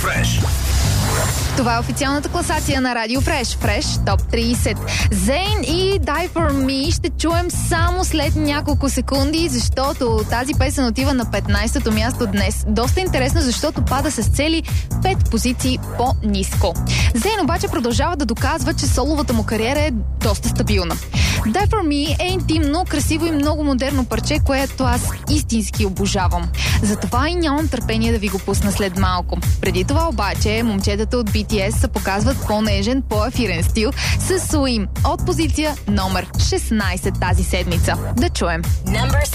Fresh. Това е официалната класация на Радио Фреш. Фреш Топ 30. Зейн и Die For Me ще чуем само след няколко секунди, защото тази песен отива на 15-то място днес. Доста интересно, защото пада с цели 5 позиции по-ниско. Зейн обаче продължава да доказва, че соловата му кариера е доста стабилна. Die For Me е интимно, красиво и много модерно парче, което аз истински обожавам. Затова и нямам търпение да ви го пусна след малко. Преди това обаче момчетата от BTS се показват по-нежен, по-ефирен стил с Swim от позиция номер 16 тази седмица. Да чуем.